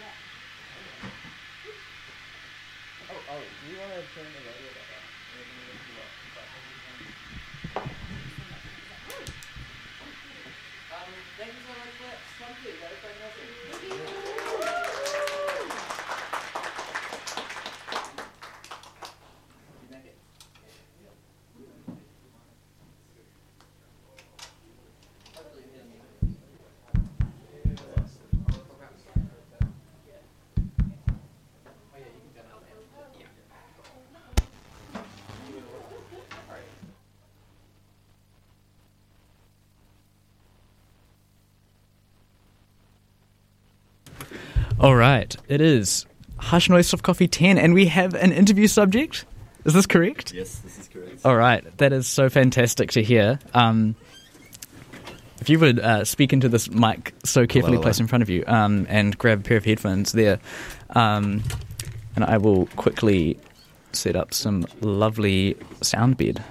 Oh, do you want to turn the radio back on? Thank you so much for that. Come through. That was fantastic. You make it? Hopefully you hear me. All right, it is Harsh Noise Soft Coffee 10, and we have an interview subject. Is this correct? Yes, this is correct. All right, that is so fantastic to hear. If you would speak into this mic so carefully placed in front of you, and grab a pair of headphones there, and I will quickly set up some lovely sound bed.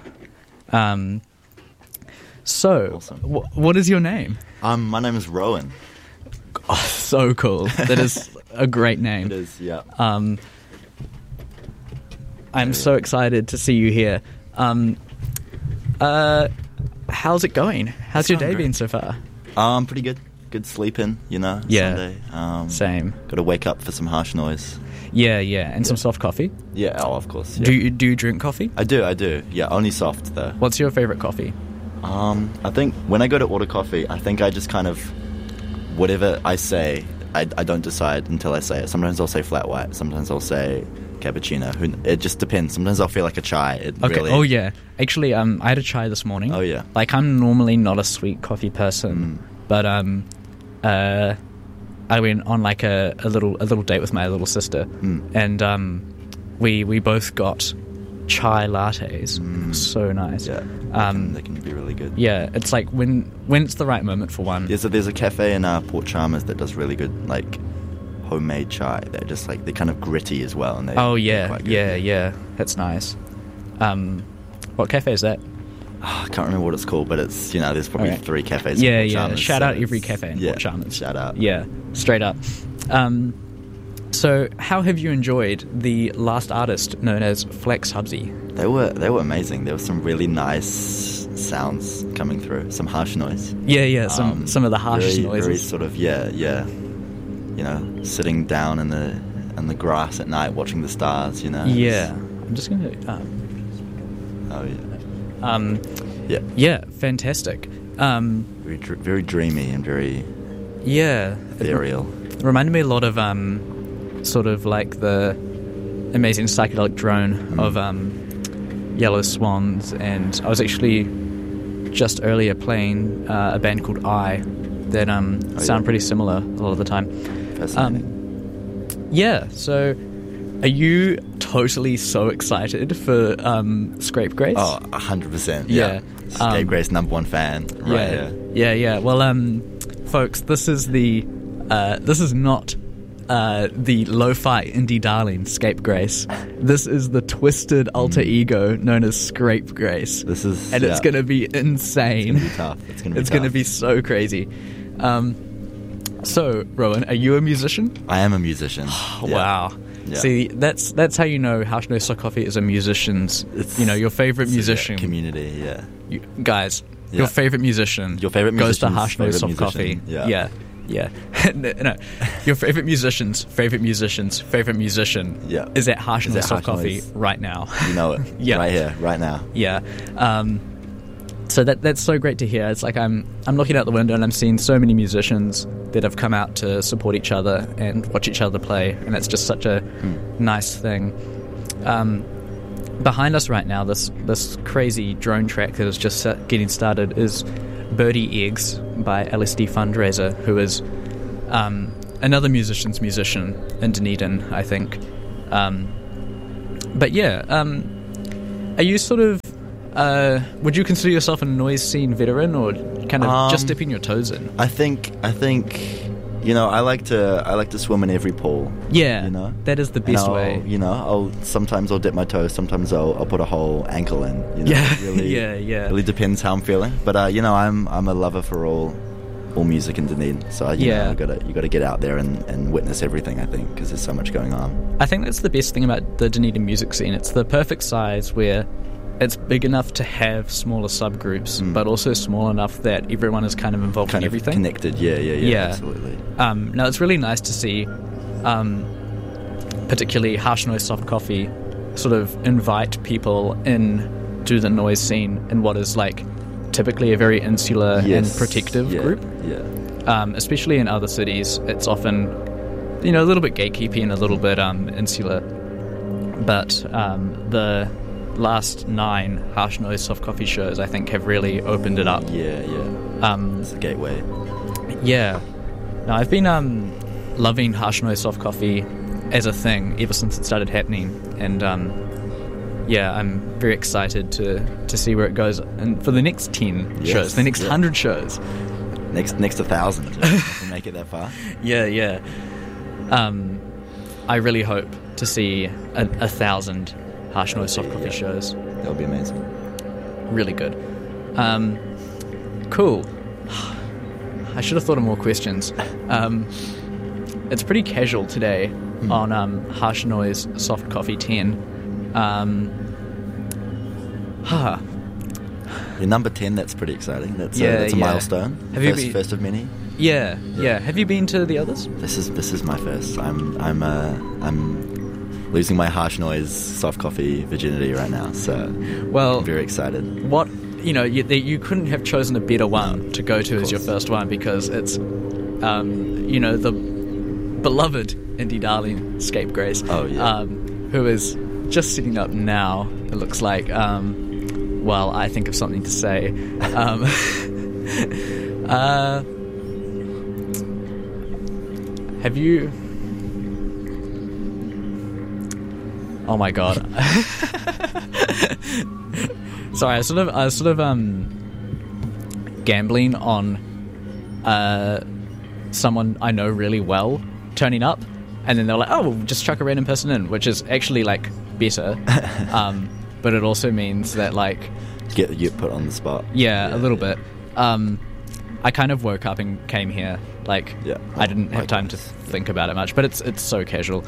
So, Awesome. what is your name? My name is Rowan. Oh, so cool. That is a great name. It is, yeah. I'm so excited to see you here. How's it going? How's your day going been great. so far? Pretty good. Good sleeping, Yeah. Sunday. Same. Got to wake up for some harsh noise. Yeah, and some soft coffee. Yeah, of course. Yeah. Do you drink coffee? I do. Yeah, only soft though. What's your favorite coffee? I think when I go to order coffee, I think I just kind of whatever I say, I don't decide until I say it. Sometimes I'll say flat white. Sometimes I'll say cappuccino. It just depends. Sometimes I'll feel like a chai. Okay. Really, Oh yeah. Actually, I had a chai this morning. Oh, yeah. Like I'm normally not a sweet coffee person, but I went on like a little date with my little sister, and we both got chai lattes. So nice. Yeah, they can be really good. Yeah, it's like when it's the right moment for one. There's a cafe in Port Chalmers that does really good like homemade chai. They're just like they're kind of gritty as well. And Oh they're yeah, quite good. yeah. That's nice. What cafe is that? I can't remember what it's called, but it's there's probably Alright. 3 cafes. Yeah, in Port yeah. Chalmers, Shout so out every it's- cafe in Port Chalmers. Shout out. Yeah, straight up. So how have you enjoyed the last artist known as Flex Hubsy? They were amazing. There were some really nice sounds coming through. Some harsh noise. Yeah. Some of the harsh very, noises. Very sort of yeah. Sitting down in the grass at night watching the stars. Yeah. I'm just gonna. Oh yeah. Yeah. Yeah. Fantastic. Very dreamy and very Yeah. ethereal. It reminded me a lot of sort of like the amazing psychedelic drone of Yellow Swans, and I was actually just earlier playing a band called I that sound pretty similar a lot of the time. Fascinating. Yeah, so are you totally so excited for Scapegrace? Oh, 100%. Yeah. Scapegrace #1 fan. Right here. Yeah. Well, folks, this is not the lo-fi indie darling Scapegrace. This is the twisted alter ego known as Scapegrace. This is and it's going to be insane. It's gonna be tough. It's going to be so crazy. So, Rowan, are you a musician? I am a musician. Wow. Yeah. See, that's how you know Harsh Noise Soft Coffee is a musician's. Your favorite musician. Community. Yeah. Guys, Yeah. your favorite musician. Your favorite goes to musician's Harsh Noise Soft favorite Coffee. musician. Yeah. No. Your favorite musician's favorite musician. Yeah. Is at Harsh Is Noise at Soft Harsh Coffee Noise. right now. You know it. Yeah. Right here, right now. Yeah. So that's so great to hear. It's like I'm looking out the window and I'm seeing so many musicians that have come out to support each other and watch each other play, and it's just such a nice thing. Behind us right now, this crazy drone track that is just getting started is Birdie Eggs by LSD Fundraiser, who is another musician's musician in Dunedin, I think. But yeah, are you sort of would you consider yourself a noise scene veteran, or kind of just dipping your toes in? I think I like to swim in every pool. Yeah, that is the And best way. Sometimes I'll dip my toes, sometimes I'll put a whole ankle in. Yeah. It really, Yeah. really depends how I'm feeling. But I'm a lover for all music in Dunedin. So you got to get out there and witness everything. I think because there's so much going on. I think that's the best thing about the Dunedin music scene. It's the perfect size where it's big enough to have smaller subgroups, but also small enough that everyone is kind of involved in everything. Connected, yeah, absolutely. Now, it's really nice to see, particularly Harsh Noise Soft Coffee, sort of invite people in to the noise scene in what is like typically a very insular and protective group. Yeah. Especially in other cities, it's often, a little bit gatekeepy and a little bit insular. But the last 9 Harsh Noise Soft Coffee shows, I think, have really opened it up. Yeah. It's a gateway. Yeah. No, I've been loving Harsh Noise Soft Coffee as a thing ever since it started happening, and I'm very excited to see where it goes, and for the next 10 shows, the next 100 shows, next 1,000 if we make it that far. Yeah. I really hope to see 1,000 Harsh Noise Soft Coffee shows. That would be amazing. Really good. Cool. I should have thought of more questions. It's pretty casual today on Harsh Noise Soft Coffee 10. Your number 10, that's pretty exciting. That's a milestone. Have you first of many? Yeah. Have you been to the others? This is my first. I'm losing my Harsh Noise Soft Coffee virginity right now, so I'm very excited. What you couldn't have chosen a better one to go to as your first one, because it's the beloved indie darling Scapegrace, who is just sitting up now, it looks like, while I think of something to say. Have you... Oh my god. Sorry, I was sort of gambling on someone I know really well turning up, and then they're like, oh, we'll just chuck a random person in, which is actually like better. But it also means that like get put on the spot. Yeah, a little bit. I kind of woke up and came here. Like, I didn't have time to think about it much, but it's so casual.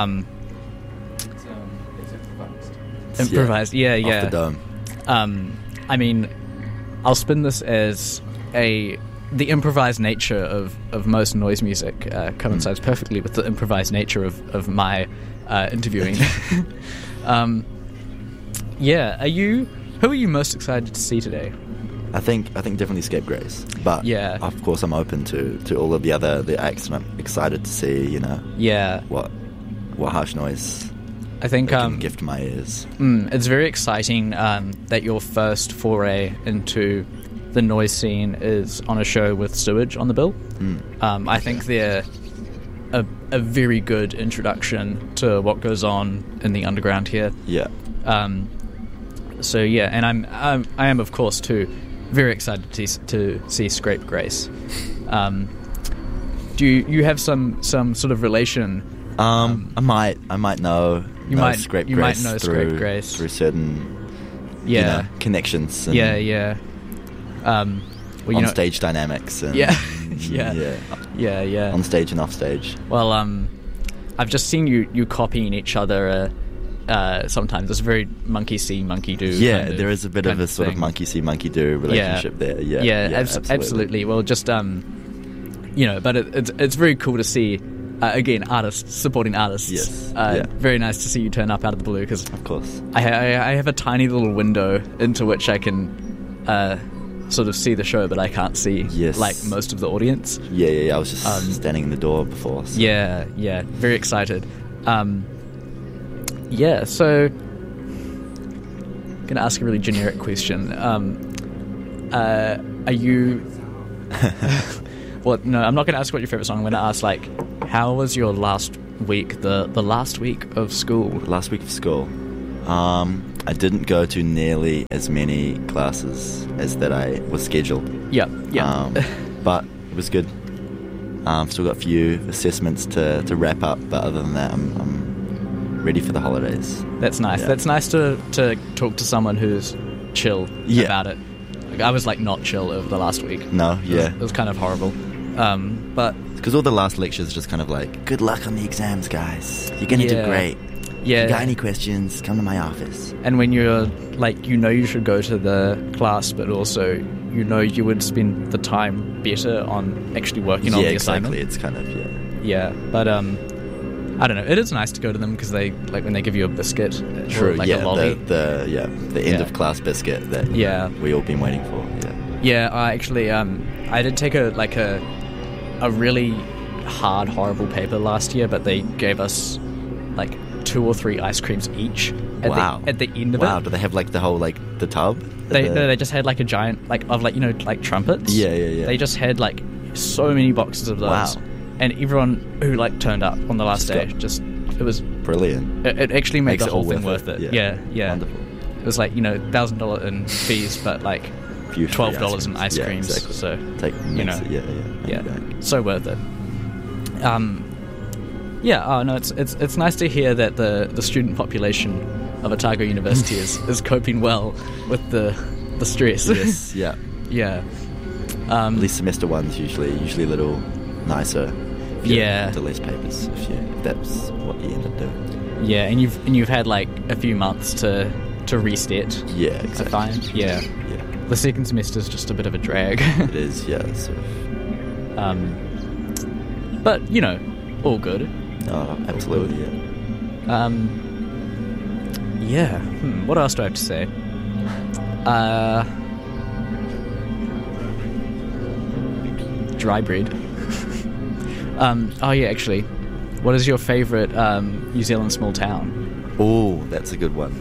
It's improvised. Yeah. Off the dome. I mean, I'll spin this as the improvised nature of most noise music coincides perfectly with the improvised nature of my interviewing. Who are you most excited to see today? I think definitely Scapegrace, but of course I'm open to all of the acts, and I'm excited to see what Harsh Noise I think can gift my ears. It's very exciting that your first foray into the noise scene is on a show with Sewage on the bill. I think they're a very good introduction to what goes on in the underground here. And I am of course too very excited to see Scapegrace. Do you have some sort of relation? I might know Scapegrace through certain connections. And on stage dynamics. And, on stage and off stage. Well, I've just seen you copying each other. Sometimes it's very monkey see, monkey do. Yeah, there is a bit of a sort of monkey see, monkey do relationship there. Absolutely. Well, just but it's very cool to see. Again, artists supporting artists. Yes. Very nice to see you turn up out of the blue, because of course I have a tiny little window into which I can sort of see the show, but I can't see like most of the audience. I was just standing in the door before. So. Yeah, very excited. So I'm gonna ask a really generic question. Are you? Well, no, I'm not gonna ask what your favorite song. I'm gonna ask how was your last week? The last week of school. Last week of school. I didn't go to nearly as many classes as that I was scheduled. Yeah. But it was good. Still got a few assessments to wrap up, but other than that, I'm ready for the holidays. That's nice. Yeah. That's nice to talk to someone who's chill about it. I was like not chill over the last week. No, yeah. It was kind of horrible. But Because all the last lectures are just kind of like, good luck on the exams, guys. You're going to do great. Yeah. If you got any questions, come to my office. And when you're like, you should go to the class, but also you would spend the time better on actually working on the assignment. Yeah, exactly. It's kind of, Yeah, but I don't know. It is nice to go to them because they like when they give you a biscuit, True, or like a lolly. the end of class biscuit that we all been waiting for. Yeah, I actually I did take a really hard, horrible paper last year, but they gave us like 2 or 3 ice creams each at the end of it. Wow, do they have like the whole like the tub? They just had like a giant like trumpets. Yeah. They just had like so many boxes of those. Wow. And everyone who like turned up on the last day, it was brilliant. It actually made Makes the whole thing worth it. Yeah. Wonderful. It was like $1,000 in fees, but like $12 in ice creams. Exactly. So so worth it. It's nice to hear that the student population of Otago University is coping well with the stress. Yes, yeah. Yeah. At least semester one's usually a little nicer. To less papers if that's what you end up doing. Yeah, and you've had like a few months to reset. Yeah, exactly. I find. Yeah. The second semester's just a bit of a drag. It is, yeah, sort of. But all good. Oh, absolutely, yeah. What else do I have to say? Dry bread. Actually, what is your favourite New Zealand small town? Oh, that's a good one.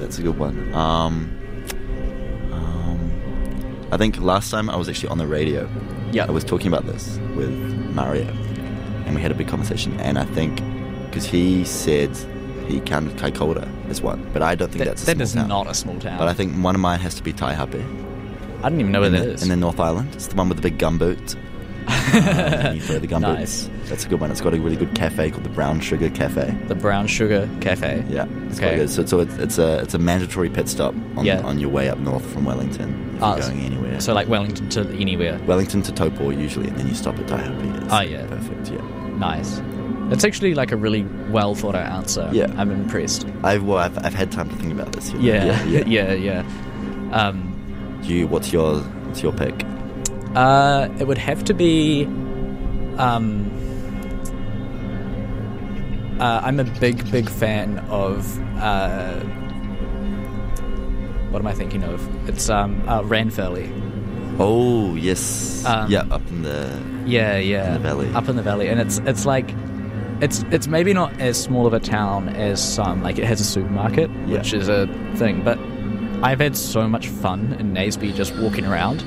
I think last time I was actually on the radio. Yeah. I was talking about this with Mario, and we had a big conversation. And I think because he said he counted Kaikoura as one, but I don't think that's a small town. That is not a small town. But I think one of mine has to be Taihape. I don't even know where that is. In the North Island. It's the one with the big gumboot. You throw the gumboots. Nice. That's a good one. It's got a really good cafe called the Brown Sugar Cafe. The Brown Sugar Cafe. Yeah, it's quite good. So it's a mandatory pit stop on your way up north from Wellington if you're going anywhere. So like Wellington to anywhere. Wellington to Taupo usually, and then you stop at Taihape. It's perfect. Yeah, nice. It's actually like a really well thought out answer. Yeah, I'm impressed. I've had time to think about this. Yeah. What's your pick? It would have to be. I'm a big fan of. What am I thinking of? It's Ranfurly. Oh yes, up in the in the valley. Up in the valley, and it's like it's maybe not as small of a town as some. Like it has a supermarket, which is a thing, but I've had so much fun in Naseby just walking around.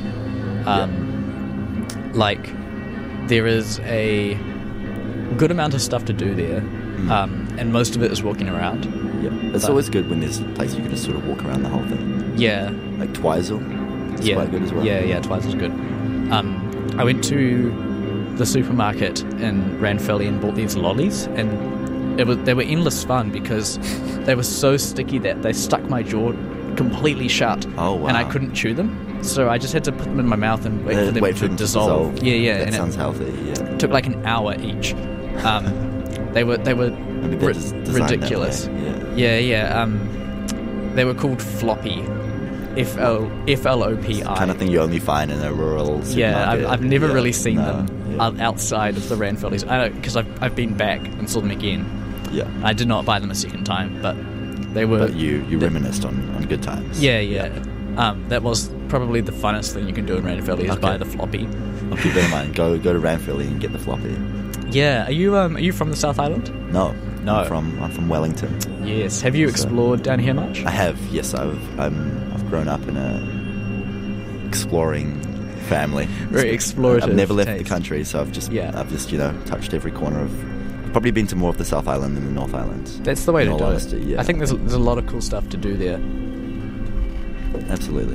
Like there is a good amount of stuff to do there, and most of it is walking around. Yeah, it's always good when there's a place you can just sort of walk around the whole thing. Yeah, like Twizel. It's quite good as well. Yeah, Twizel's good. I went to the supermarket in Ranfurly and bought these lollies, and they were endless fun because they were so sticky that they stuck my jaw completely shut. Oh wow! And I couldn't chew them. So I just had to put them in my mouth and wait for them to dissolve. Yeah. That sounds healthy. Yeah. It took like an hour each. They were ridiculous. Yeah. They were called Floppy. FLOPI. Kind of thing you only find in a rural supermarket. Yeah, I've never really seen them outside of the Ranfurlies. I know because I've been back and saw them again. Yeah. I did not buy them a second time, but they were. But you reminisced on good times. Yeah. That was probably the funnest thing you can do in Ranfurly is buy the floppy. I'll keep that in mind. Go to Ranfurly and get the floppy. Yeah. Are you from the South Island? No. I'm from Wellington. Yes. Have you explored down here much? I have. Yes, I've grown up in a exploring family. Very explorative. I've never left the country, so I've just touched every corner of. Probably been to more of the South Island than the North Island. That's the way to do it. Yeah. I think there's a lot of cool stuff to do there. Absolutely.